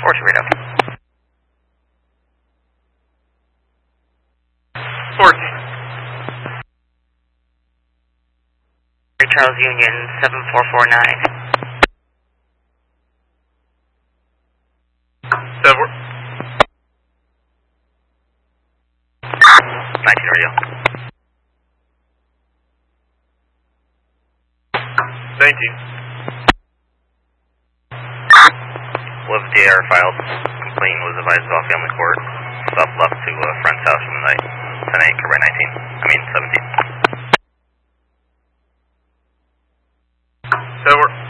Force radar. Force. Charles Union 7449. Sever. 19 radio. Thank you. Live the air filed. Complaint was advised of all family court. Stop left to friend's house from the night. 10-8, Quebec 19. I mean 17. Sever.